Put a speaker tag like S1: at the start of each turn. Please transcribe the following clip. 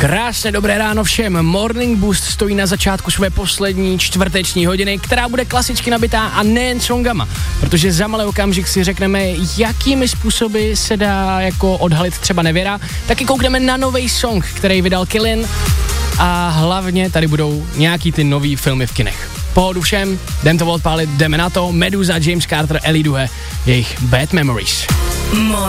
S1: Krásné dobré ráno všem. Morning Boost stojí na začátku své poslední čtvrteční hodiny, která bude klasicky nabitá a nejen songama, protože za malý okamžik si řekneme, jakými způsoby se dá jako odhalit třeba nevěra, taky koukneme na nový song, který vydal Killin a hlavně tady budou nějaký ty nový filmy v kinech. Pohodu všem, jdem to odpálit, jdeme na to. Meduza, James Carter, Ellie Duhe, jejich Bad Memories.